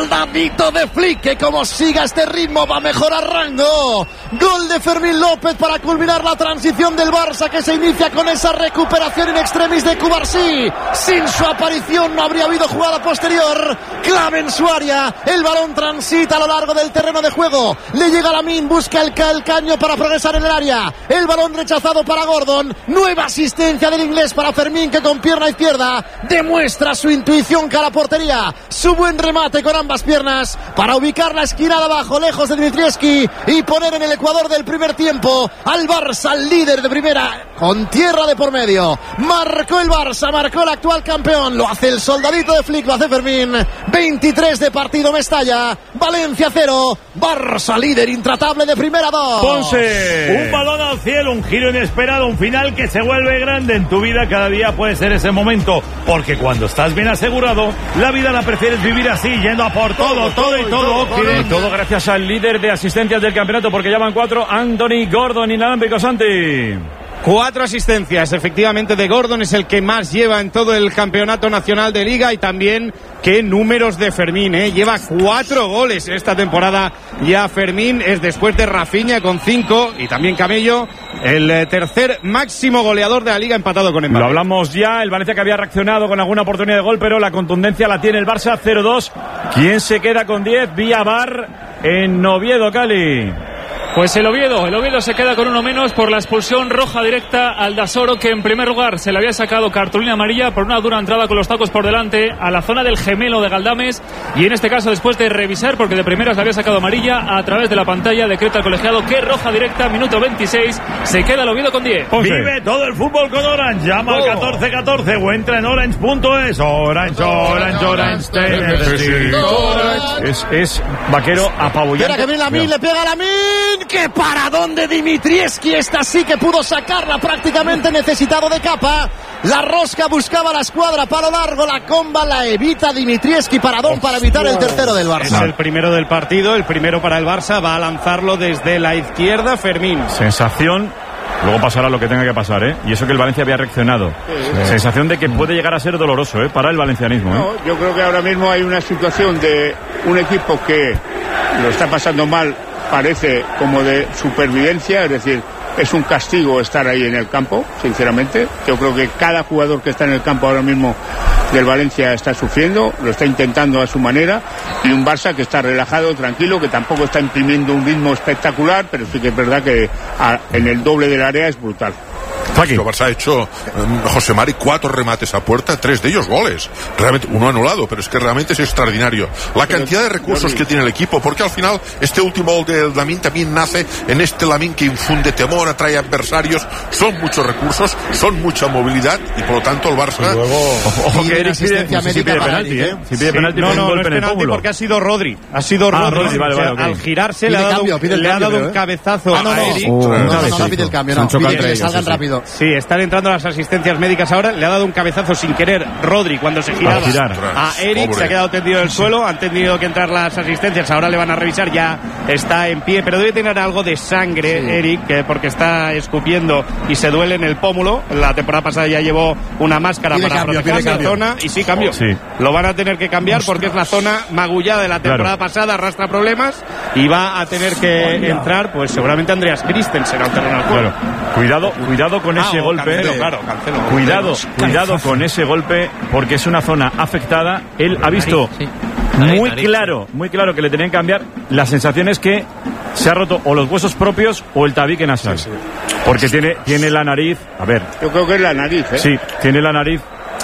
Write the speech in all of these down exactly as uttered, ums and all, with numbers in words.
soldadito de Flick, que como siga este ritmo va a mejorar rango. Gol de Fermín López para culminar la transición del Barça, que se inicia con esa recuperación in extremis de Cubarsí. Sin su aparición no habría habido jugada posterior. Clave en su área, el balón transita a lo largo del terreno de juego, le llega a Lamine, busca el, ca- el caño para progresar en el área, el balón rechazado para Gordon. Nueva asistencia del inglés para Fermín, que con pierna izquierda demuestra su intuición cara a portería, su buen remate con ambas piernas para ubicar la esquina de abajo, lejos de Dimitrievski, y poner en el ecuador del primer tiempo al Barça, al líder de primera, con tierra de por medio. Marcó el Barça, marcó el actual campeón, lo hace el soldadito de Flick, lo hace Fermín. Veintitrés de partido, Mestalla, Valencia cero, Barça líder intratable de primera dos. Ponce, un balón al cielo, un giro inesperado, un final que se vuelve grande en tu vida. Cada día puede ser ese momento, porque cuando estás bien asegurado, la vida la prefieres vivir así, yendo a por todo, todo y todo. Y todo gracias al líder de asistencias del campeonato, porque ya van cuatro, Anthony Gordon, inalámbrico. Santi. Cuatro asistencias, efectivamente, de Gordon, es el que más lleva en todo el campeonato nacional de Liga, y también qué números de Fermín, ¿eh? Lleva cuatro goles esta temporada ya Fermín, es después de Rafinha con cinco, y también Camello, el tercer máximo goleador de la Liga, empatado con Mbappé. Lo hablamos ya, el Valencia que había reaccionado con alguna oportunidad de gol, pero la contundencia la tiene el Barça. Cero dos. ¿Quién se queda con diez? Vía V A R en Oviedo, Cali. Pues el Oviedo, el Oviedo se queda con uno menos por la expulsión roja directa al Dasoro, que en primer lugar se le había sacado cartulina amarilla por una dura entrada con los tacos por delante a la zona del gemelo de Galdames, y en este caso, después de revisar, porque de primeras le había sacado amarilla, a través de la pantalla decreta el colegiado que roja directa. Minuto veintiséis, se queda el Oviedo con diez. Vive todo el fútbol con Orange, llama al catorce catorce o entra en orange punto es. Orange, Orange, Orange, Orange. Es, es vaquero apabullante. Espera que viene Lamine, le pega a Lamine. ¡Qué paradón de Dimitrievski! Esta sí que pudo sacarla, prácticamente necesitado de capa. La rosca buscaba la escuadra, palo largo, la comba la evita Dimitrievski. Paradón para evitar el tercero del Barça. Es el primero del partido, el primero para el Barça. Va a lanzarlo desde la izquierda Fermín. Sensación, luego pasará lo que tenga que pasar, ¿eh? Y eso que el Valencia había reaccionado. Sí. Sensación de que puede llegar a ser doloroso, ¿eh? Para el valencianismo, ¿eh? No, yo creo que ahora mismo hay una situación de un equipo que lo está pasando mal, parece como de supervivencia, es decir, es un castigo estar ahí en el campo, sinceramente. Yo creo que cada jugador que está en el campo ahora mismo del Valencia está sufriendo, lo está intentando a su manera, y un Barça que está relajado, tranquilo, que tampoco está imprimiendo un ritmo espectacular, pero sí que es verdad que a, en el doble del área es brutal. El Barça ha hecho, um, José Mari, cuatro remates a puerta, tres de ellos goles. Realmente, uno anulado, pero es que realmente es extraordinario. La pero, cantidad de recursos que tiene el equipo, porque al final este último gol de Lamine también nace en este Lamine que infunde temor, atrae adversarios. Son muchos recursos, son mucha movilidad, y por lo tanto el Barça... Luego, ojo que Eric pide, no sé si pide penalti, ¿eh? Si pide sí, penalti, no, no, no es penalti penalti porque ha sido Rodri. Ha sido ah, Rodri. Rodri vale, vale, okay. Al girarse le ha dado, cambio, le ha dado un cabezazo ah, no, no, a Eric. Uh, no, no, no, no pide el cambio, no. Pide que salgan rápido. Sí, están entrando las asistencias médicas ahora. Le ha dado un cabezazo sin querer Rodri cuando se giraba a Eric. Se ha quedado tendido en el suelo. Han tenido que entrar las asistencias. Ahora le van a revisar. Ya está en pie, pero debe tener algo de sangre, sí. Eric, que porque está escupiendo y se duele en el pómulo. La temporada pasada ya llevó una máscara pide para cambio, proteger la zona. Y sí, cambio. Sí. Lo van a tener que cambiar porque es la zona magullada de la temporada claro. pasada. Arrastra problemas y va a tener que entrar, pues seguramente Andreas Christensen al terreno del juego. Claro. Cuidado, cuidado con ah, ese golpe. Cancelo, claro, cancelo. Cuidado, cuidado con ese golpe, porque es una zona afectada. Él ha visto muy claro, muy claro que le tenían que cambiar. La sensación es que se ha roto o los huesos propios o el tabique nasal. Sí, sí. Porque tiene, tiene la nariz. A ver. Yo creo que es la nariz, ¿eh? Sí, tiene la nariz.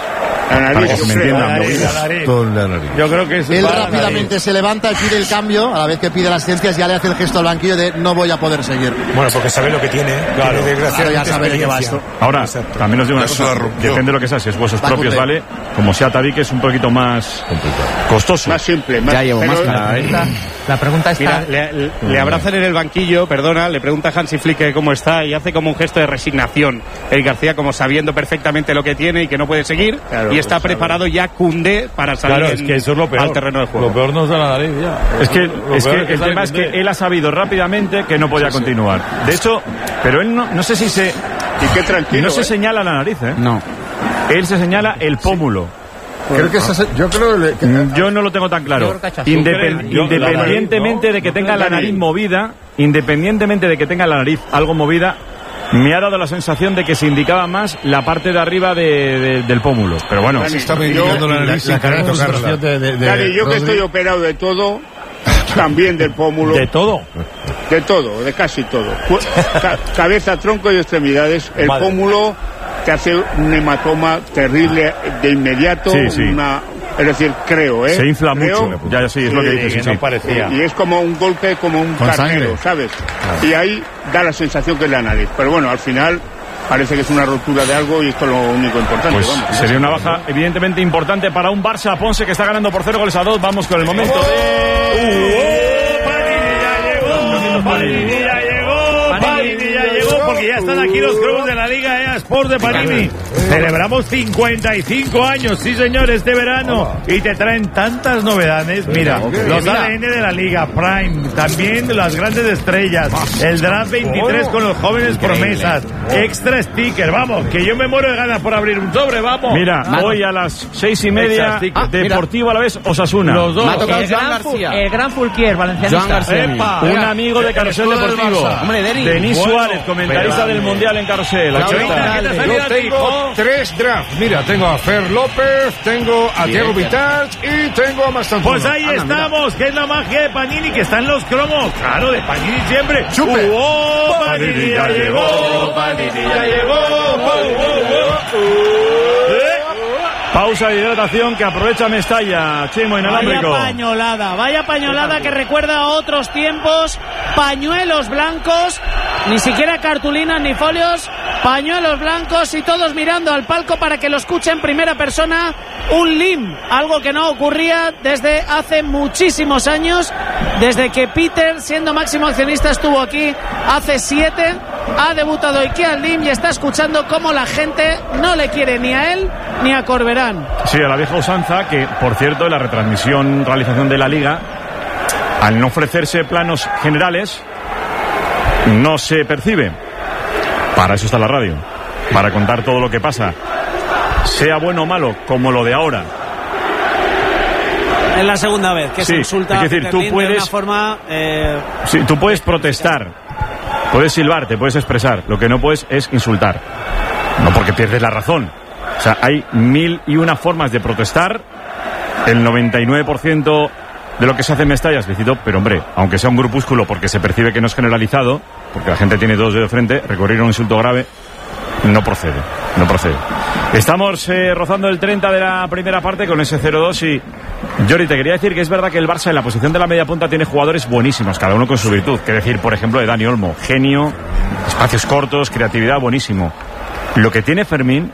La nariz, yo, creo, la nariz, la nariz. La nariz. Yo creo que es él rápidamente se levanta y pide el cambio. A la vez que pide las ciencias, ya le hace el gesto al banquillo de no voy a poder seguir. Bueno, porque sabe lo que tiene. Claro, claro ya sabe de qué va esto. Ahora, exacto. También os digo una cosa. Depende de lo que sea. Si es huesos propios, vale. Como sea tabique, es un poquito más complicado. Costoso. Más simple. Más, ya llevo pero, máscara. ¿eh? La, la pregunta está... Mira, le, le, le abrazan en el banquillo, perdona, le pregunta a Hansi Flick cómo está y hace como un gesto de resignación. Eric García como sabiendo perfectamente lo que tiene y que no puede seguir, claro, y está pues, preparado ya Koundé para salir claro, es que eso es lo peor. al terreno de juego. Lo peor no es de la nariz ya. Es que, lo es que el que tema es que él ha sabido rápidamente que no podía sí, continuar. Sí. De hecho, pero él no, no sé si se... Y qué tranquilo, no se ¿eh? señala la nariz, ¿eh? No. Él se señala el pómulo. Creo que esa, yo creo que, yo no lo tengo tan claro. Independ, independientemente de que tenga la nariz movida, independientemente de que tenga la nariz algo movida, me ha dado la sensación de que se indicaba más la parte de arriba de, de, del pómulo. Pero bueno, Dani, se está indicando la nariz sin querer tocarla. De, de, de, Dani, yo que estoy operado de todo, también del pómulo. ¿De todo? De todo, de casi todo. Ca- cabeza, tronco y extremidades. El Madre. pómulo te hace un hematoma terrible de inmediato. Sí, sí. Una, es decir, creo, ¿eh? Se infla creo, mucho. Ya, sí, es sí, lo que dices. Sí, sí. No parecía. Y es como un golpe, como un Con carnero, sangre. ¿sabes? Ah. Y ahí da la sensación que es la nariz. Pero bueno, al final parece que es una rotura de algo y esto es lo único importante. Pues vamos. Sería una baja evidentemente importante para un Barça Ponce que está ganando por cero goles a dos. Vamos con el momento de... Panini ya llegó, Panini ya llegó, porque ya están aquí los cromos de la Liga E A Sports de Panini. Celebramos cincuenta y cinco años, sí señor, este verano. Y te traen tantas novedades. Mira, los A D N de la Liga, Prime, también las grandes estrellas, el Draft veintitrés con los jóvenes promesas, extra sticker, vamos, que yo me muero de ganas por abrir un sobre, vamos. Mira, hoy a las seis y media, ah, Deportivo a la vez, Osasuna. Los dos. Me ha tocado el, gran Fu- el gran Fulquier, valencianista. Epa, un amigo de Carrusel Deportivo. Hombre, Denis. Denis Bueno, Suárez, comentarista del Mundial en Carrusel. Yo tengo tres drafts. Mira, tengo a Fer López, tengo a Diego Vitach y tengo a Mastantuono. Pues ahí Anda, estamos, mira. Que es la magia de Panini, que están los cromos. Claro, de Panini siempre. ¡Chupe! ¡Oh, Panini ya llegó! ¡Panini ya llegó! ¡Oh, oh, oh! ¿Eh? Pausa de hidratación que aprovecha Mestalla, Chimo inalámbrico. Vaya pañolada, vaya pañolada que recuerda a otros tiempos. Pañuelos blancos, ni siquiera cartulinas ni folios, pañuelos blancos y todos mirando al palco para que lo escuche en primera persona. Un L I M, algo que no ocurría desde hace muchísimos años, desde que Peter, siendo máximo accionista, estuvo aquí hace siete. Ha debutado Ikea L I M y está escuchando cómo la gente no le quiere ni a él ni a Corberán. Sí, a la vieja usanza, que por cierto en la retransmisión, realización de la Liga, al no ofrecerse planos generales, no se percibe. Para eso está la radio, para contar todo lo que pasa, sea bueno o malo, como lo de ahora. Es la segunda vez que sí, se insulta es decir, tú puedes, de una forma... Eh... Sí, tú puedes protestar, puedes silbar, te puedes expresar, lo que no puedes es insultar. No porque pierdes la razón. O sea, hay mil y una formas de protestar. El noventa y nueve por ciento de lo que se hace en Mestalla es lícito, pero hombre, aunque sea un grupúsculo, porque se percibe que no es generalizado, porque la gente tiene dos dedos de frente, recurrir a un insulto grave no procede, no procede. Estamos eh, rozando el treinta de la primera parte con ese cero dos y... Jordi, te quería decir que es verdad que el Barça en la posición de la media punta tiene jugadores buenísimos, cada uno con su virtud. Que decir, por ejemplo, de Dani Olmo, genio, espacios cortos, creatividad, buenísimo. Lo que tiene Fermín,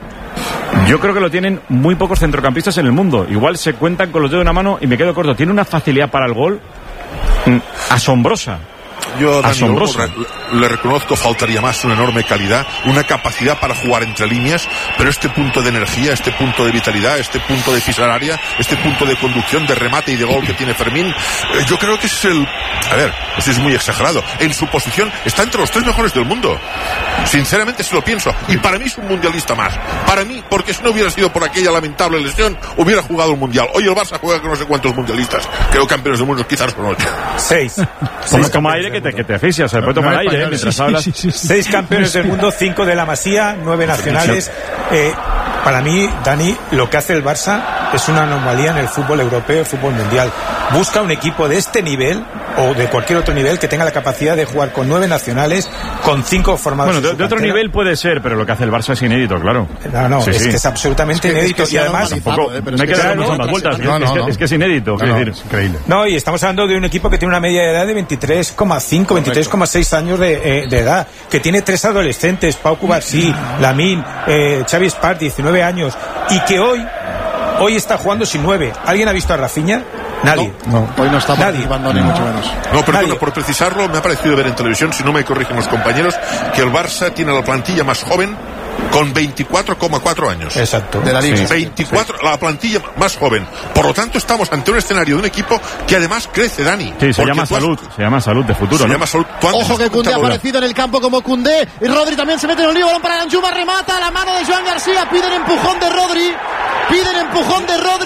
yo creo que lo tienen muy pocos centrocampistas en el mundo. Igual se cuentan con los dedos de una mano y me quedo corto. Tiene una facilidad para el gol mm, asombrosa. Yo, Dani Olmo, asombrosa. le reconozco, faltaría más, una enorme calidad, una capacidad para jugar entre líneas, pero este punto de energía, este punto de vitalidad, este punto de pisar área, este punto de conducción, de remate y de gol que tiene Fermín, eh, yo creo que es el... A ver, esto es muy exagerado. En su posición está entre los tres mejores del mundo. Sinceramente se lo pienso. Y para mí es un mundialista más. Para mí, porque si no hubiera sido por aquella lamentable lesión, hubiera jugado un mundial. Hoy el Barça juega con no sé cuántos mundialistas. Creo campeones del mundo quizás con ocho. Seis. Como toma aire que te, que te asfixia, o sea, puede tomar aire eh, mientras hablas. Sí, sí, sí. Seis campeones del mundo, cinco de la Masía, nueve nacionales. Eh, para mí, Dani, lo que hace el Barça es una anomalía en el fútbol europeo, el fútbol mundial. Busca un equipo de este nivel o de cualquier otro nivel que tenga la capacidad de jugar con nueve nacionales, con cinco formados. Bueno, de, de otro nivel puede ser, pero lo que hace el Barça es inédito, claro. No, no, sí, es sí. que es absolutamente es que, inédito. Es que y además, tampoco, eh, no hay que darle más vueltas. No, no, es, que, no. es que es inédito, no, no, decir, es increíble. No, y estamos hablando de un equipo que tiene una media de edad de veintitrés coma cinco, veintitrés coma seis años de, eh, de edad, que tiene tres adolescentes, Pau Cubarsí, Lamine, eh, Xavi Espart, diecinueve años, y que hoy, hoy está jugando sin nueve. ¿Alguien ha visto a Rafinha? Nadie. No, no, hoy no está participando ni mucho menos. No, pero bueno, por precisarlo, me ha parecido ver en televisión, si no me corrigen los compañeros, que el Barça tiene la plantilla más joven con veinticuatro coma cuatro años. Exacto. De la liga. Sí, veinticuatro, sí. La plantilla más joven. Por lo tanto, estamos ante un escenario de un equipo que además crece, Dani. Sí, se llama Salud, has... se llama Salud de futuro. Se ¿no? llama Salud. Ojo que Koundé ha aparecido en el campo como Koundé. Y Rodri también se mete en el lío. Balón para Danjuma, remata a la mano de Joan García. Piden empujón de Rodri. Piden empujón de Rodri.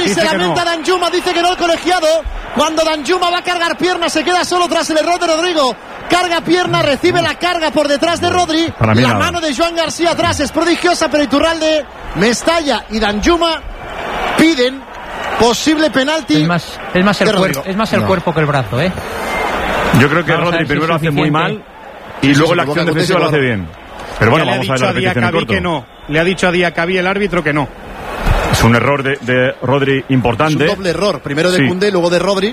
Rodri, dice se lamenta no. Danjuma, dice que no el colegiado. Cuando Danjuma va a cargar pierna, se queda solo tras el error de Rodrigo. Carga pierna, recibe la carga por detrás de Rodri. La nada. mano de Joan García atrás es prodigiosa, pero Iturralde, Mestalla y Danjuma piden posible penalti. Es más, es más el, cuerpo, es más el no. cuerpo que el brazo, ¿eh? Yo creo que Vamos Rodri si primero lo hace suficiente. muy mal y Sí, luego sí, la sí, acción sí, defensiva sí, lo hace sí. bien. Pero bueno, Ya vamos a ver le la ha dicho a repetición en Diacabí corto. que no. Le ha dicho a Diacabí el árbitro que no. Es un error de, de Rodri Es importante. un doble error, primero de Sí. Koundé, luego de Rodri.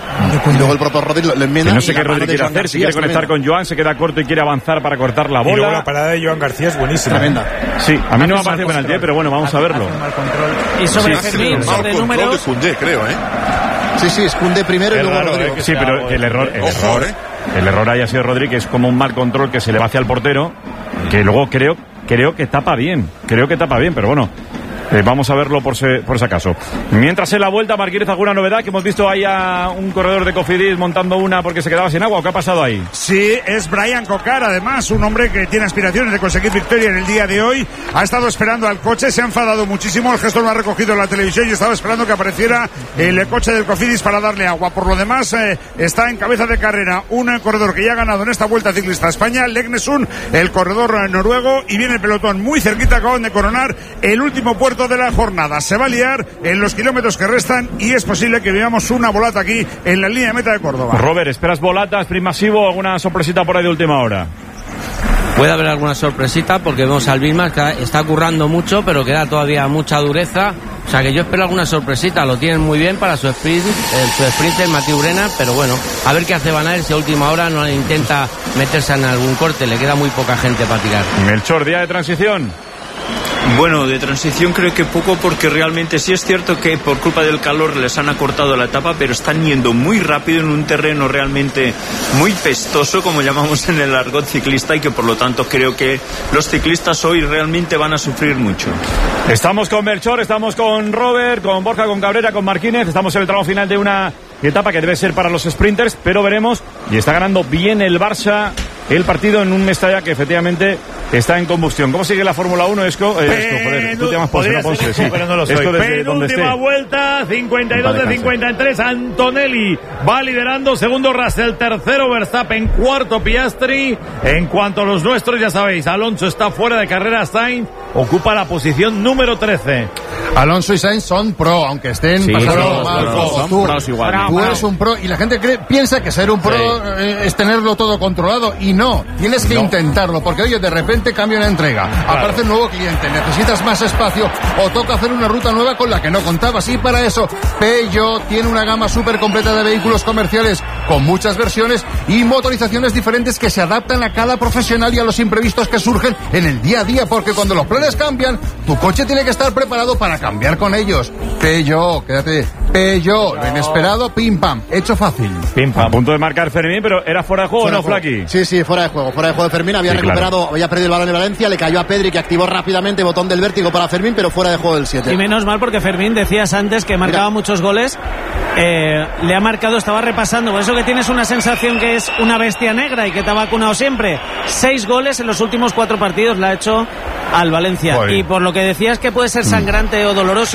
Y luego el propio Rodri lo, lo enmienda. Que no sé y qué la mano Rodri de quiere Joan hacer, García si quiere es conectar tremenda. con Joan, se queda corto y quiere avanzar para cortar la Y luego la bola. parada de Joan García es buenísima. Tremenda. Sí, a mí no me Hace parece mal penalti, control. pero bueno, vamos a verlo. Hace un mal control. Y sobre Sí, Fermín, Mal sobre control números. de Koundé, creo, ¿eh? Sí, sí, es Koundé primero y Es luego raro, Rodrigo. ¿eh? Que sí, pero que el error, el Ojo, error, ¿eh? el error haya sido Rodri, que es como un mal control que se le va hacia el portero, que luego creo, creo que tapa bien, creo que tapa bien, pero bueno. Eh, vamos a verlo por, se, por si acaso. Mientras en la vuelta, Marquínez, ¿alguna novedad? Que hemos visto ahí a un corredor de Cofidis montando una porque se quedaba sin agua. ¿O qué ha pasado ahí? Sí, es Brian Cocar, además, un hombre que tiene aspiraciones de conseguir victoria en el día de hoy. Ha estado esperando al coche, se ha enfadado muchísimo, el gestor lo ha recogido en la televisión y estaba esperando que apareciera el coche del Cofidis para darle agua. Por lo demás, eh, está en cabeza de carrera un corredor que ya ha ganado en esta Vuelta Ciclista a España, Legnesund, el corredor noruego, y viene el pelotón muy cerquita, acaban de coronar el último puerto de la jornada. Se va a liar en los kilómetros que restan y es posible que veamos una volata aquí en la línea de meta de Córdoba. Robert, ¿esperas volatas, sprint masivo, alguna sorpresita por ahí de última hora? Puede haber alguna sorpresita porque vemos al Bismarck que está currando mucho, pero queda todavía mucha dureza. O sea que yo espero alguna sorpresita. Lo tienen muy bien para su sprint, eh, su sprinter Mathieu Brena, pero bueno, a ver qué hace Van Aert si a última hora no intenta meterse en algún corte. Le queda muy poca gente para tirar. Melchor, día de transición. Bueno, de transición creo que poco, porque realmente sí es cierto que por culpa del calor les han acortado la etapa, pero están yendo muy rápido en un terreno realmente muy pestoso, como llamamos en el argot ciclista, y que por lo tanto creo que los ciclistas hoy realmente van a sufrir mucho. Estamos con Melchor, estamos con Robert, con Borja, con Cabrera, con Marquínez. Estamos en el tramo final de una etapa que debe ser para los sprinters, pero veremos. Y está ganando bien el Barça el partido en un Mestalla que efectivamente está en combustión. ¿Cómo sigue la Fórmula uno, Esco? Eh, Esco, joder, tú te llamas Ponce, no Ponce, sí. Pero no lo soy. Esco desde donde esté. Penúltima vuelta, cincuenta y dos de cincuenta y tres, Antonelli va liderando, segundo Russell, tercero Verstappen, cuarto Piastri. En cuanto a los nuestros, ya sabéis, Alonso está fuera de carrera, Sainz ocupa la posición número trece. Alonso y Sainz son pro, aunque estén sí, pasando pro, mal. pro, son tú, pros igual. tú eres un pro y la gente cree, piensa que ser un pro Sí. eh, es tenerlo todo controlado y no, tienes que No. intentarlo porque oye, de repente cambia una entrega, aparece un nuevo cliente, necesitas más espacio o toca hacer una ruta nueva con la que no contabas y para eso Peugeot tiene una gama súper completa de vehículos comerciales con muchas versiones y motorizaciones diferentes que se adaptan a cada profesional y a los imprevistos que surgen en el día a día, porque cuando los planes cambian, tu coche tiene que estar preparado para cambiar con ellos. Peugeot, quédate, Peugeot, lo inesperado, pim pam, hecho fácil. Pim pam. A punto de marcar Fermín, pero ¿era fuera de juego o no, Flaqui? Sí, sí, fuera de juego, fuera de juego de Fermín, había Sí, recuperado, claro. había perdido el balón en Valencia, le cayó a Pedri que activó rápidamente botón del vértigo para Fermín, pero fuera de juego del siete. Y menos mal porque Fermín, decías antes que marcaba Mira. muchos goles, eh, le ha marcado, estaba repasando, por eso que tienes una sensación que es una bestia negra y que te ha vacunado siempre. Seis goles en los últimos cuatro partidos le ha hecho al Valencia. Joder. Y por lo que decías que puede ser sangrante o doloroso,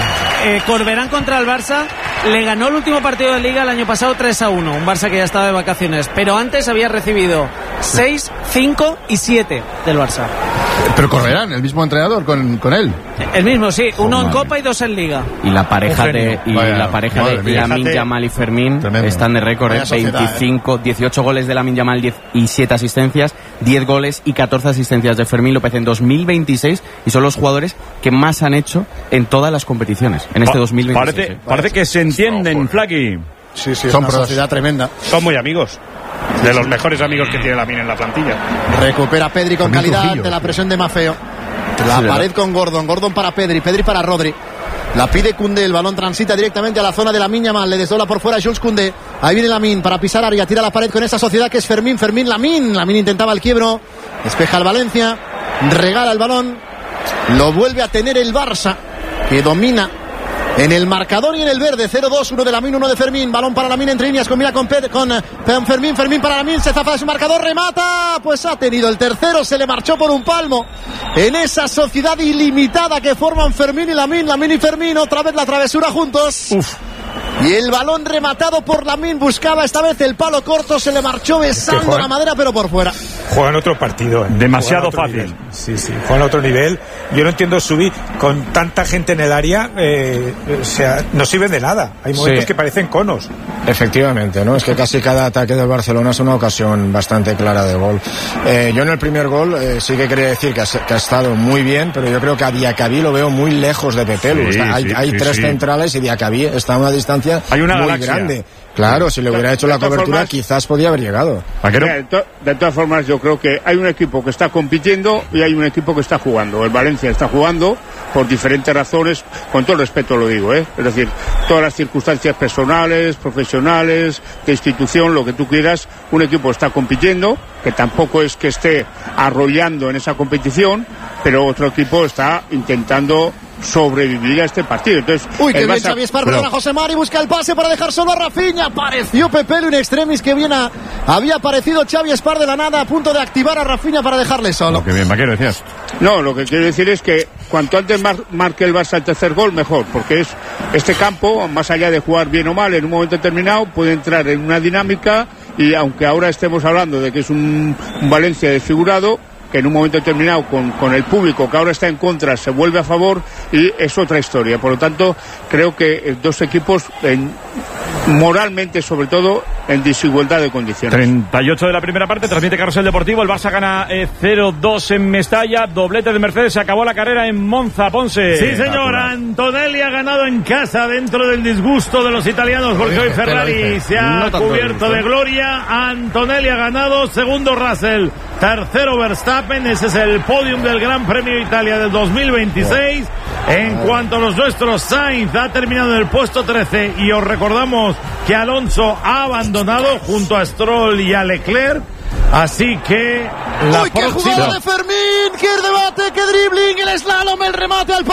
eh, Corberán contra el Barça le ganó el último partido de Liga el año pasado tres a uno, un Barça que ya estaba de vacaciones, pero antes había recibido seis, cinco y siete del Barça. Pero Corberán, el mismo entrenador con, con él. El mismo, sí, uno Oh, en madre. Copa y dos en Liga. Y la pareja de y Vaya, la pareja madre de mía. Lamine Fíjate. Yamal y Fermín Tremendo. están de récord, Vaya ¿eh? sociedad, veinticinco, dieciocho goles de Lamine Yamal diez y siete asistencias, diez goles y catorce asistencias de Fermín López en dos mil veintiséis y son los jugadores que más han hecho en todas las competiciones en este Pa- dos mil veintiséis. Parece, ¿eh? parece que se entienden, Flaqui. Sí, sí, es Son una pros. sociedad tremenda. Son muy amigos. De los mejores amigos que tiene Lamine en la plantilla. Recupera Pedri con También calidad Trujillo. ante la presión de Mafeo. La Sí, pared ¿verdad? con Gordon, Gordon para Pedri, Pedri para Rodri. La pide Koundé, el balón transita directamente a la zona de Lamine Yamal, le desdobla por fuera Jules Koundé. Ahí viene Lamine para pisar área, tira la pared con esa sociedad que es Fermín, Fermín, Lamine. Lamine intentaba el quiebro, despeja el Valencia, regala el balón, lo vuelve a tener el Barça, que domina en el marcador y en el verde. Cero dos, uno de Lamine, uno de Fermín. Balón para Lamine entre líneas, combina con, Ped, con eh, Fermín, Fermín para Lamine, se zafa de su marcador, remata, pues ha tenido el tercero, se le marchó por un palmo en esa sociedad ilimitada que forman Fermín y Lamine, Lamine y Fermín, otra vez la travesura juntos. Uf. Y el balón rematado por Lamine, buscaba esta vez el palo corto, se le marchó besando juegan, la madera, pero por fuera. Juegan otro partido. ¿eh? Demasiado fácil. Nivel. Sí, sí, juegan a otro nivel. Yo no entiendo subir con tanta gente en el área, eh, o sea, no sirven de nada. Hay momentos sí. que parecen conos. Efectivamente, ¿no? Es que casi cada ataque del Barcelona es una ocasión bastante clara de gol. Eh, yo en el primer gol eh, sí que quería decir que ha, que ha estado muy bien, pero yo creo que a Diacabí lo veo muy lejos de Petelu. Sí, hay sí, hay sí, tres sí. centrales y Diacabí está a una distancia hay una muy galaxia. grande. Claro, si le hubiera hecho la cobertura formas, quizás podía haber llegado. De, to, de todas formas, yo creo que hay un equipo que está compitiendo y hay un equipo que está jugando. El Valencia está jugando por diferentes razones, con todo el respeto lo digo, ¿eh? Es decir, todas las circunstancias personales, profesionales, de institución, lo que tú quieras, un equipo está compitiendo, que tampoco es que esté arrollando en esa competición, pero otro equipo está intentando sobrevivir a este partido. Entonces, uy, que bien Xavi Espar para José Mari, busca el pase para dejar solo a Rafinha. Apareció Pepelu in extremis, que bien a, había aparecido Xavi Espar de la nada, a punto de activar a Rafinha para dejarle solo. Oh, qué bien, Vaquero, decías. No, lo que quiero decir es que cuanto antes mar, marque el Barça el tercer gol, mejor, porque es este campo, más allá de jugar bien o mal, en un momento determinado puede entrar en una dinámica y aunque ahora estemos hablando de que es un, un Valencia desfigurado, que en un momento determinado con, con el público que ahora está en contra se vuelve a favor y es otra historia. Por lo tanto, creo que dos equipos en, moralmente, sobre todo, en desigualdad de condiciones. treinta y ocho de la primera parte, transmite Carrusel Deportivo, el Barça gana eh, cero dos en Mestalla, doblete de Mercedes, se acabó la carrera en Monza, Ponce. Sí, señor, Antonelli ha ganado en casa dentro del disgusto de los italianos porque hoy Ferrari se ha no cubierto de gloria. Antonelli ha ganado, segundo Russell, tercero Verstappen, ese es el podium del Gran Premio de Italia del dos mil veintiséis. En cuanto a los nuestros, Sainz ha terminado en el puesto trece y os recordamos que Alonso ha abandonado junto a Stroll y a Leclerc. Así que la ¡uy, qué próxima... jugada de Fermín! ¡Qué debate! ¡Qué dribbling! El slalom, el remate al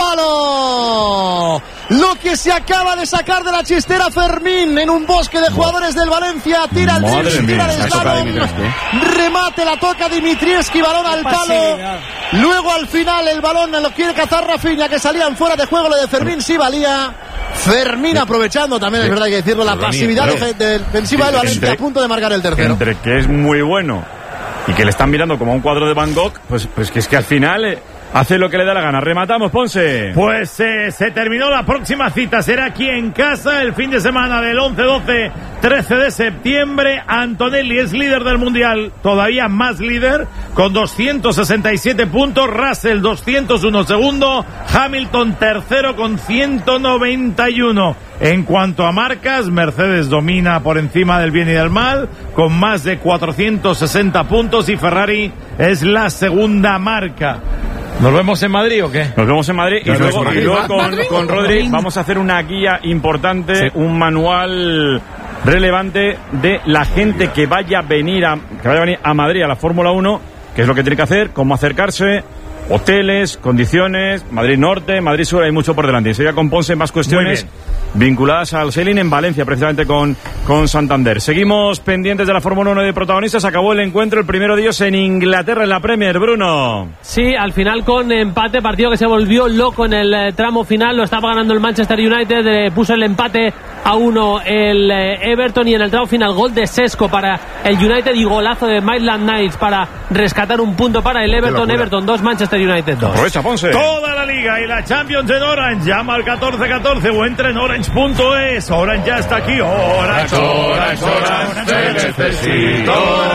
palo. Lo que se acaba de sacar de la chistera Fermín en un bosque de jugadores del Valencia. Tira el dribbling, tira el slalom. Remate, la toca Dimitrievski, balón al palo. Luego al final el balón lo quiere cazar Rafinha, que salían fuera de juego. Lo de Fermín sí valía. Fermín aprovechando también, es verdad hay que decirlo, la pasividad defensiva del Valencia, a punto de marcar el tercero. Entre que es muy bueno y que le están mirando como a un cuadro de Van Gogh, pues, pues que es que al final eh, hace lo que le da la gana. Rematamos, Ponce. Pues eh, se terminó. La próxima cita será aquí en casa el fin de semana del once, doce, trece de septiembre. Antonelli es líder del Mundial, todavía más líder, con doscientos sesenta y siete puntos. Russell doscientos uno segundo. Hamilton tercero con ciento noventa y uno. En cuanto a marcas, Mercedes domina por encima del bien y del mal, con más de cuatrocientos sesenta puntos, y Ferrari es la segunda marca. ¿Nos vemos en Madrid o qué? Nos vemos en Madrid y luego, Madrid. y luego con, con Rodri vamos a hacer una guía importante, sí. un manual relevante de la gente que vaya a venir a, que vaya a venir a Madrid a la Fórmula uno, qué es lo que tiene que hacer, cómo acercarse, hoteles, condiciones, Madrid Norte, Madrid Sur, hay mucho por delante. Y sería con Ponce más cuestiones vinculadas al sailing en Valencia, precisamente con, con Santander. Seguimos pendientes de la Fórmula uno de protagonistas. Acabó el encuentro, el primero de ellos en Inglaterra, en la Premier, Bruno. Sí, al final con empate, partido que se volvió loco en el eh, tramo final. Lo estaba ganando el Manchester United, eh, puso el empate a uno el eh, Everton, y en el tramo final gol de Sesco para el United y golazo de Maitland Niles para rescatar un punto para el Everton. Everton dos, Manchester United dos. Aprovecha, Ponce. Toda la liga y la Champions en Orange. Llama al catorce catorce o entra en orange punto es. Orange ya está aquí. Orange, Orange, Orange, te necesito.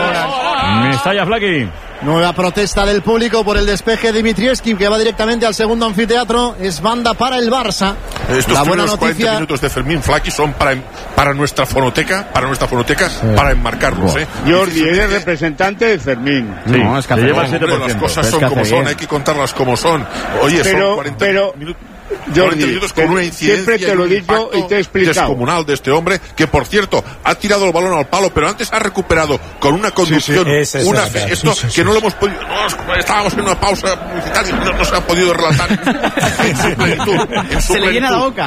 Mestalla, Flaky. Nueva protesta del público por el despeje de Dimitrievski, que va directamente al segundo anfiteatro. Es banda para el Barça. Estos la buena noticia... cuarenta minutos de Fermín Flaky son para, para nuestra fonoteca, para nuestra fonoteca, sí. para enmarcarlos, ¿eh? Jordi, eres representante de Fermín. Sí, no, es que lleva el siete por ciento. Las cosas son como son, hay que contarlas como son. Oye, pero, son cuarenta pero, minutos. Jordi, con una incidencia siempre te lo he dicho y te he explicado. Descomunal de este hombre, que por cierto ha tirado el balón al palo, pero antes ha recuperado con una conducción, sí, sí, una es esto sí, sí, que no lo hemos podido, no, estábamos en una pausa publicitaria, no, no se ha podido relatar en su plenitud, en su se le llena la boca.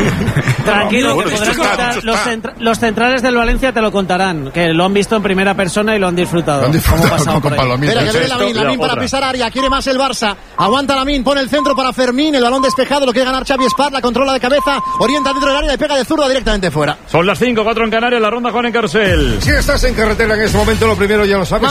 Tranquilo, bueno, que podrás está, contar, los, centra, los centrales del Valencia te lo contarán, que lo han visto en primera persona y lo han disfrutado. Lo han disfrutado con, con Palomitas. Espera, que viene Lamin, Lamin para pisar área, quiere más el Barça, aguanta Lamin, pone el centro para Fermín, el balón despejado, lo quiere ganar Xavi Espar, la controla de cabeza, orienta dentro del área y pega de zurda directamente fuera. Son las cinco, cuatro en Canarias, la ronda Juan en Carrusel. Si estás en carretera en este momento, lo primero ya lo sabes,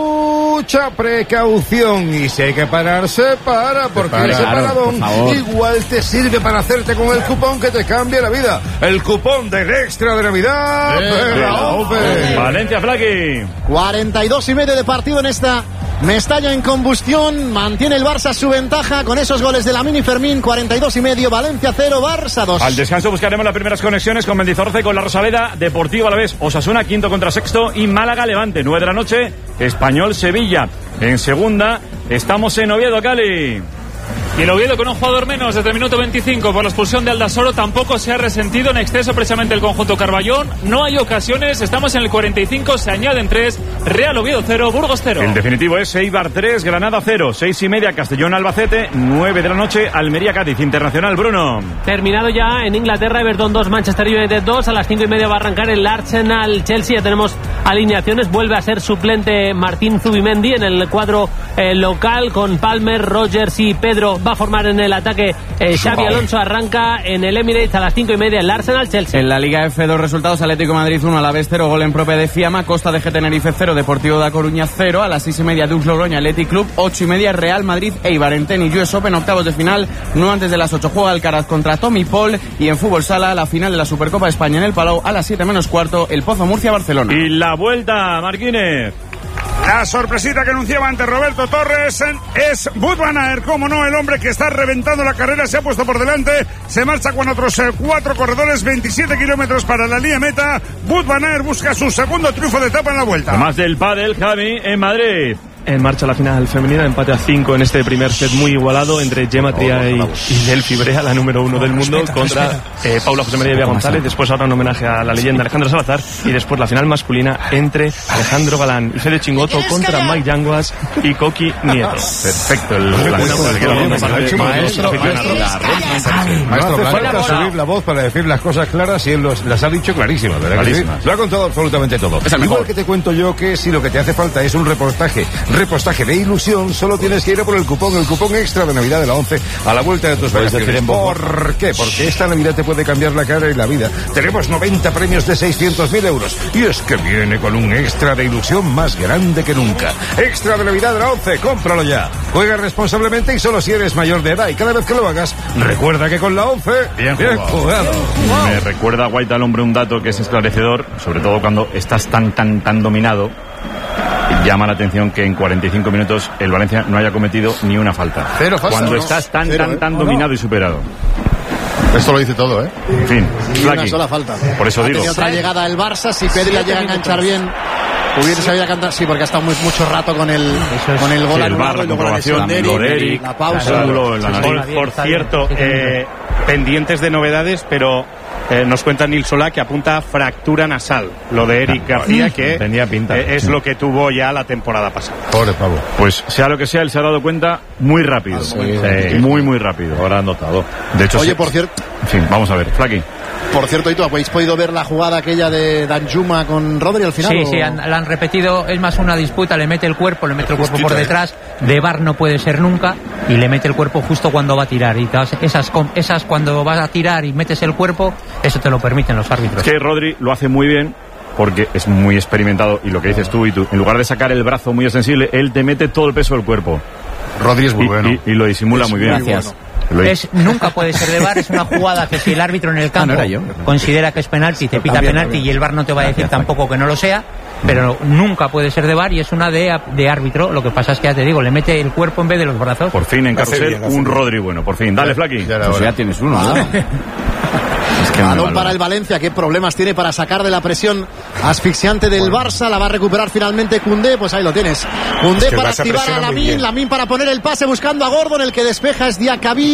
mucha precaución, y si hay que pararse, para, porque para, ese claro, paradón igual te sirve para hacerte con el cupón que te cambia la vida, el cupón del extra de Navidad de, de la OPE. Valencia, Flaqui. cuarenta y dos y medio de partido en esta Mestalla en combustión, mantiene el Barça su ventaja con esos goles de Lamine y Fermín, cuarenta y dos y medio, Valencia cero, Barça dos. Al descanso buscaremos las primeras conexiones con Mendizorroza y con la Rosaleda, Deportivo Alavés, Osasuna, quinto contra sexto y Málaga Levante, nueve de la noche, Español Sevilla. En segunda estamos en Oviedo, Cali. Y el Oviedo con un jugador menos desde el minuto veinticinco por la expulsión de Aldasoro tampoco se ha resentido en exceso precisamente el conjunto Carballón. No hay ocasiones, estamos en el cuarenta y cinco, se añaden tres, Real Oviedo cero, Burgos cero. El definitivo es Eibar tres, Granada cero, seis y media Castellón Albacete, nueve de la noche Almería Cádiz, Internacional, Bruno. Terminado ya en Inglaterra, Everton dos, Manchester United dos, a las cinco y media va a arrancar el Arsenal Chelsea, ya tenemos alineaciones, vuelve a ser suplente Martín Zubimendi en el cuadro eh, local con Palmer, Rogers y Pedro. Va a formar en el ataque eh, Xavi Alonso, arranca en el Emirates a las cinco y media el Arsenal Chelsea. En la Liga F dos resultados, Atlético Madrid uno, Alavés cero, gol en propia de Fiamma, Costa de G Tenerife cero, Deportivo da Coruña cero, a las seis y media Dux Logroña Athletic Club, ocho y media Real Madrid Eibar. En tenis U S Open, octavos de final, no antes de las ocho juega Alcaraz contra Tommy Paul, y en fútbol sala la final de la Supercopa de España en el Palau a las siete menos cuarto, el Pozo Murcia Barcelona. Y la vuelta, Marquínez. La sorpresita que anunciaba antes Roberto Torres es Wout van Aert, como no, el hombre que está reventando la carrera, se ha puesto por delante, se marcha con otros eh, cuatro corredores, veintisiete kilómetros para la línea meta. Wout van Aert busca su segundo triunfo de etapa en la vuelta. Más del pádel, Javi, en Madrid. En marcha la final femenina, empate a cinco en este primer set muy igualado entre Gemma Tria y, y Delphi Brea, la número uno del mundo, respeta, contra eh, Paula José María Villa González. Después ahora un homenaje a la leyenda Alejandro Salazar, y después la final masculina entre Alejandro Galán y Fede Chingoto contra Mike Yanguas y Coqui Nieto. Perfecto, el maestro. No hace falta subir la voz para decir las cosas claras, y él los, las ha dicho clarísimas, ¿verdad? Clarísimas. Lo ha contado absolutamente todo. Igual que te cuento yo que si lo que te hace falta es un reportaje repostaje de ilusión, solo tienes que ir a por el cupón, el cupón extra de Navidad de la ONCE a la vuelta de tus vacaciones. ¿Por qué? Porque esta Navidad te puede cambiar la cara y la vida. Tenemos noventa premios de seiscientos mil euros, y es que viene con un extra de ilusión más grande que nunca. Extra de Navidad de la ONCE, cómpralo ya. Juega responsablemente y solo si eres mayor de edad, y cada vez que lo hagas, recuerda que con la ONCE, bien, bien jugado. jugado. Wow. Me recuerda a Guaita al hombre un dato que es esclarecedor, sobre todo cuando estás tan, tan, tan dominado. Llama la atención que en cuarenta y cinco minutos el Valencia no haya cometido ni una falta. Cero falta. Cuando No, estás tan, cero, tan, ¿eh? tan No, dominado no. y superado. Esto lo dice todo, ¿eh? En fin, Y Flaqui. una sola falta. Por eso ha digo. tenido otra llegada el Barça, si Pedri llega a enganchar bien, hubiera sabido cantar, sí, porque ha estado muy, mucho rato con el, con el gol Sí, el anulado bar, la y luego la comprobación, lesión de lo de Eric, Eric, la pausa. el ángulo en la nariz. Por, por cierto, eh, pendientes de novedades, pero eh, nos cuenta Nil Solá que apunta a fractura nasal, lo de Eric García, que tenía pinta. eh, es lo que tuvo ya la temporada pasada. Pobre pavo. Pues sea lo que sea, él se ha dado cuenta muy rápido. Ah, sí. Sí, muy, muy rápido. Ahora han notado. De hecho, Oye, sí. por cierto, En fin, vamos a ver. Flaqui. por cierto, ¿y tú habéis podido ver la jugada aquella de Danjuma con Rodri al final? Sí, o? sí, han- la han repetido. Es más una disputa, le mete el cuerpo, le mete el cuerpo por Justita, ¿eh? detrás. De V A R no puede ser nunca, y le mete el cuerpo justo cuando va a tirar. Y todas esas, com- esas cuando vas a tirar y metes el cuerpo, eso te lo permiten los árbitros. Es que Rodri lo hace muy bien porque es muy experimentado, y lo que dices tú y tú, en lugar de sacar el brazo muy extensible, él te mete todo el peso del cuerpo. Rodri es muy Y, bueno. y- y lo disimula Es muy bien. muy Gracias. Lo- Es, nunca puede ser de V A R, es una jugada que si el árbitro en el campo considera que es penalti, te pita También, penalti, también. y el V A R no te va a decir tampoco que no lo sea, pero nunca puede ser de V A R, y es una de, de árbitro. Lo que pasa es que ya te digo, le mete el cuerpo en vez de los brazos. Por fin en Lo hace carrusel, bien, lo hace un bien. Rodri bueno, por fin. Dale, Flaqui. Ya era hora. tienes uno, ¿no? Es que Balón mal, para el Valencia, qué problemas tiene para sacar de la presión asfixiante del Barça. La va a recuperar finalmente Koundé, pues ahí lo tienes. Koundé Es que el para Barça activar a presiona muy Lamine, bien. Lamine para poner el pase buscando a Gordon, el que despeja es Diacabí.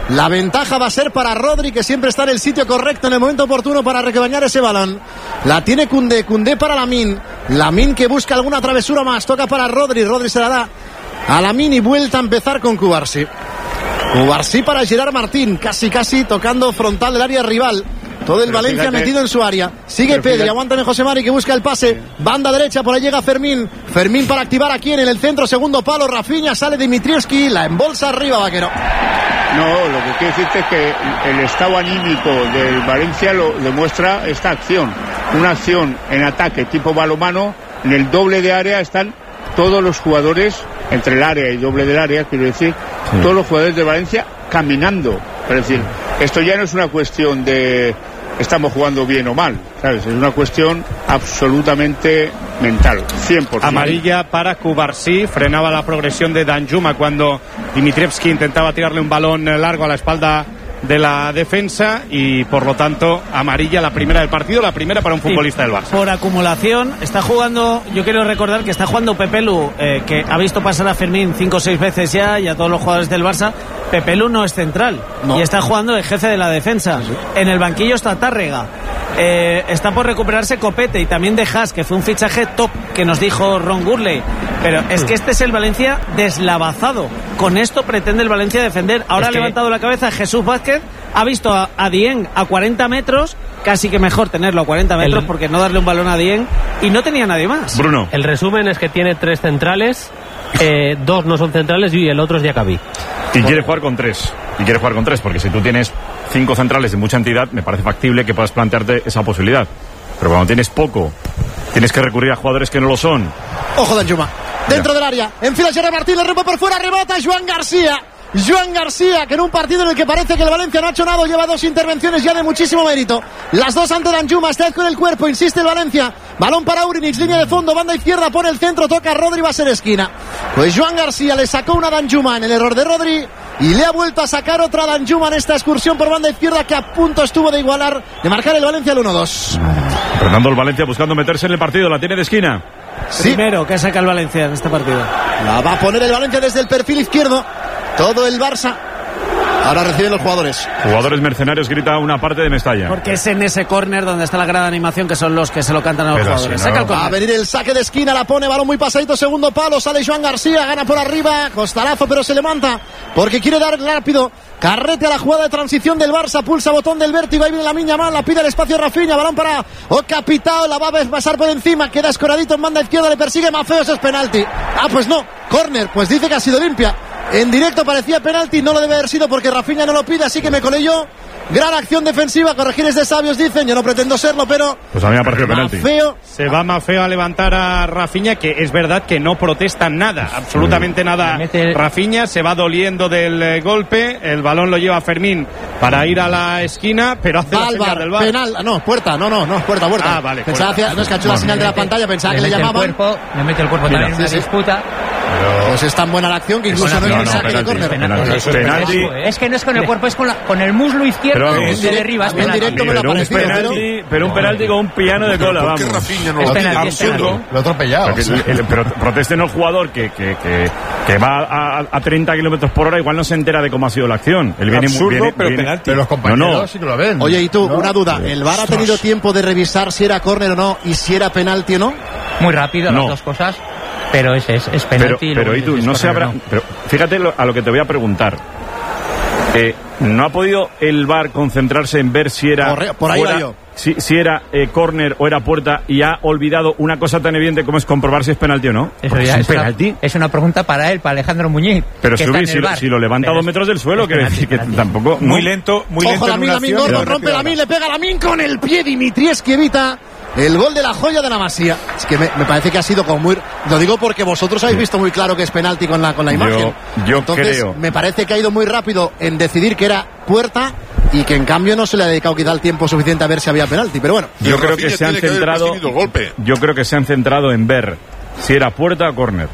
La ventaja va a ser para Rodri, que siempre está en el sitio correcto en el momento oportuno para rebañar ese balón. La tiene Koundé, Koundé para Lamine. Lamine que busca alguna travesura más, toca para Rodri, Rodri se la da a Lamine y vuelta a empezar con Cubarsí. Cubarsí para Gerard Martín, casi casi tocando frontal del área rival. Todo el Pero Valencia fíjate, metido en su área. Sigue Pedri, fíjate. aguántame José Mari que busca el pase. Banda derecha, por ahí llega Fermín. Fermín para activar aquí en el centro, segundo palo. Rafinha, sale Dimitrievski, la embolsa arriba, Vaquero. No, lo que quiero decirte es que el estado anímico del Valencia lo demuestra esta acción. Una acción en ataque tipo balomano, en el doble de área están todos los jugadores, entre el área y doble del área, quiero decir, sí. todos los jugadores de Valencia caminando. Es decir, esto ya no es una cuestión de estamos jugando bien o mal, ¿sabes? Es una cuestión absolutamente mental, cien por ciento. Amarilla para Cubarsí, frenaba la progresión de Danjuma cuando Dimitrievski intentaba tirarle un balón largo a la espalda de la defensa y por lo tanto amarilla, la primera del partido, la primera para un futbolista del Barça. Por acumulación está jugando, yo quiero recordar que está jugando Pepe Lu, eh, que ha visto pasar a Fermín cinco o seis veces ya y a todos los jugadores del Barça. Pepe Lu no es central no. y está jugando el jefe de la defensa. Sí. En el banquillo está Tárrega. Eh, está por recuperarse Copete y también de Haas, que fue un fichaje top que nos dijo Ron Gurley. Pero es que este es el Valencia deslavazado. Con esto pretende el Valencia defender. Ahora es que... ha levantado la cabeza Jesús Vázquez, ha visto a, a Dieng a cuarenta metros, casi que mejor tenerlo a cuarenta metros el... porque no darle un balón a Dieng, y no tenía nadie más. Bruno. El resumen es que tiene tres centrales, eh, dos no son centrales y el otro es Diacabí. Y quiere jugar con tres. Y quiere jugar con tres, porque si tú tienes cinco centrales de mucha entidad, me parece factible que puedas plantearte esa posibilidad. Pero cuando tienes poco, tienes que recurrir a jugadores que no lo son. Ojo Danjuma, dentro del área, enfila Gerard Martín, le remate por fuera, rebota Joan García. Joan García, que en un partido en el que parece que el Valencia no ha hecho nada, lleva dos intervenciones ya de muchísimo mérito. Las dos ante Danjuma, esta vez con el cuerpo, insiste el Valencia. Balón para Urinix, línea de fondo, banda izquierda, pone el centro, toca Rodri, va a ser esquina. Pues Joan García le sacó una Danjuma en el error de Rodri y le ha vuelto a sacar otra Danjuma en esta excursión por banda izquierda que a punto estuvo de igualar, de marcar el Valencia al uno dos. Fernando, el Valencia buscando meterse en el partido, la tiene de esquina. Sí. Primero que saca el Valencia en este partido. La va a poner el Valencia desde el perfil izquierdo. Todo el Barça. Ahora reciben los jugadores. Jugadores mercenarios, grita una parte de Mestalla. Porque es en ese córner donde está la gran animación, que son los que se lo cantan a los Pero jugadores. si no. Saca el Va a venir el saque de esquina, la pone, balón muy pasadito, segundo palo, sale Joan García, gana por arriba, costarazo, pero se levanta porque quiere dar rápido carrete a la jugada de transición del Barça, pulsa botón del vértigo, ahí viene la miña mal, la pide el espacio Rafinha, balón para Ocapitao, la va a pasar por encima, queda escoradito en banda izquierda, le persigue Mafeos, es penalti. Ah, pues no, córner, pues dice que ha sido limpia. En directo parecía penalti, no lo debe haber sido porque Rafinha no lo pide, así que me colé yo. Gran acción defensiva, corregires de sabios dicen, yo no pretendo serlo, pero... Pues a mí me ha parecido penalti. Mafeo. Se va Mafeo a levantar a Rafinha, que es verdad que no protesta nada, absolutamente nada. mete... Rafinha se va doliendo del eh, golpe, el balón lo lleva Fermín para ir a la esquina, pero hace la señal del V A R. Penal, no, puerta, no, no, no, puerta, puerta. Ah, vale. Pensaba puerta. hacia, no es que ha hecho la señal de la pantalla, pensaba le que le mete llamaban. El cuerpo, le mete el cuerpo Mira, también en una sí, sí. disputa. Pero... Pues es tan buena la acción que incluso no, no, es un no, saque penalti, de córner. penalti, Es, penalti. es que no es con el cuerpo, es con, la, con el muslo izquierdo Pero, de derriba. Es en penalti. directo me lo ha Pero un parecido, penalti, pero un penalti con un piano de cola, ¿Por qué vamos. Rafinha no Es lo penalti, tiene? es penalti. Absurdo. Lo ha atropellado. Porque el- el- pero proteste no el jugador que, que, que, que va a, a treinta kilómetros por hora, igual no se entera de cómo ha sido la acción. Él viene, Absurdo, viene- pero viene- penalti. Pero los compañeros No, no. sí que lo ven. Oye, y tú, No. una duda, ¿el V A R ha tenido tiempo de revisar si era córner o no y si era penalti o no? Muy rápido No. las dos cosas, pero es, es, es Pero, penalti. pero luego y tú, es no se córner, habrá. Pero fíjate lo- a lo que te voy a preguntar. Eh, ¿No ha podido el V A R concentrarse en ver si era Corre- por ahí fuera- va yo. si, si era eh, córner o era puerta y ha olvidado una cosa tan evidente como es comprobar si es penalti o no? Eso Porque ya si es, es penalti. Una, es una pregunta para él, para Alejandro Muñiz. Pero que si, está en si, el lo- V A R. si lo levanta a Pero dos es- metros del suelo, es quiere decir que penalti, tampoco. Muy no. lento, muy Ojo lento. en Lamin, una Lamin acción, gordo, pero rompe rápido. Lamin, le pega Lamin con el pie, Dimitrievski evita el gol de la joya de la Masía. Es que me, me parece que ha sido como muy... Lo digo porque vosotros habéis visto muy claro que es penalti con la, con la Yo- imagen. yo Entonces, creo. me parece que ha ido muy rápido en decidir que era puerta y que en cambio no se le ha dedicado quizá el tiempo suficiente a ver si había penalti, pero bueno. Yo Y creo Rafinha que se han tiene que haber centrado. recibido el golpe. Yo creo que se han centrado en ver si era puerta o córner.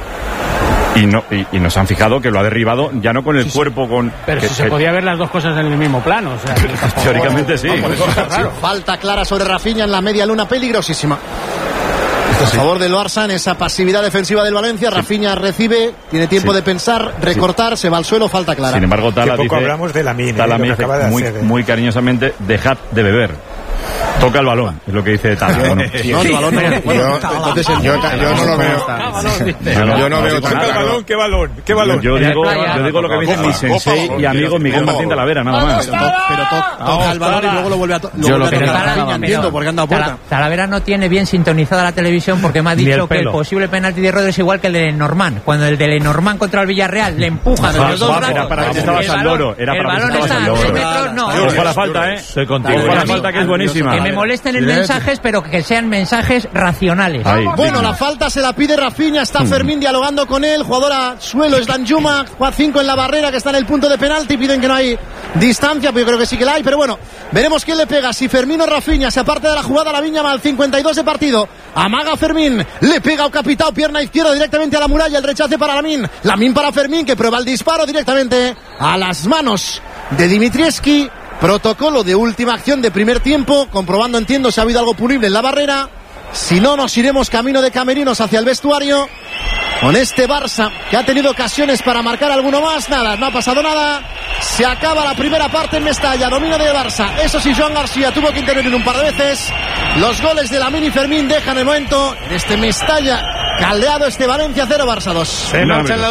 Y no y, y nos han fijado que lo ha derribado ya no con el cuerpo, con. Pero que- si se que- podía ver las dos cosas en el mismo plano. O sea, que tampoco- Teóricamente sí. Vamos, eso está raro. Falta clara sobre Rafinha en la media luna, peligrosísima. A favor del Barça en esa pasividad defensiva del Valencia. Sí. Rafinha recibe, tiene tiempo sí. de pensar, recortar, sí. se va al suelo, falta clara. Sin embargo, Tala poco dice, hablamos de Lamine, Tala ¿eh? me dice muy, hacer, ¿eh? muy cariñosamente, dejad de beber. Toca el balón, es lo que dice Tala. Yo, ¿no? no, el balón no. Bueno, entonces yo, yo no lo veo. Yo no veo tan claro. balón, qué balón, qué balón. Yo digo, yo digo lo que me dice mi sensei y amigo Miguel Martín Talavera, nada más. Pero toca el balón y luego lo vuelve a tocar. Entiendo por qué han dado puerta. Talavera no tiene bien sintonizada la televisión porque me ha dicho que el posible penalti de Rodri es igual que el de Lenormand. Cuando el de Lenormand contra el Villarreal le empuja de los dos brazos. Para que estabas al loro. Era para que estabas al loro. No, ojo a la falta, ¿eh? Estoy contigo. Ojo a la falta que es buenísima. Que me molesten en mensajes, pero que sean mensajes racionales. Ahí, bueno, la falta se la pide Rafinha, está Fermín dialogando con él, jugadora suelo es Danjuma, cinco en la barrera que está en el punto de penalti, piden que no hay distancia, pero yo creo que sí que la hay, pero bueno, veremos quién le pega, si Fermín o Rafinha, se aparte de la jugada Lamine Yamal, cincuenta y dos de partido, amaga Fermín, le pega a Capitao, pierna izquierda directamente a la muralla, el rechace para Lamine, Lamine para Fermín, que prueba el disparo directamente a las manos de Dimitrievski. Protocolo de última acción de primer tiempo, comprobando, entiendo, si ha habido algo punible en la barrera. Si no, nos iremos camino de camerinos hacia el vestuario con este Barça que ha tenido ocasiones para marcar alguno más. Nada, no ha pasado nada. Se acaba la primera parte en Mestalla, dominio de Barça. Eso sí, Joan García tuvo que intervenir un par de veces. Los goles de Lamine y Fermín dejan el momento en este Mestalla caldeado, este Valencia cero, Barça dos.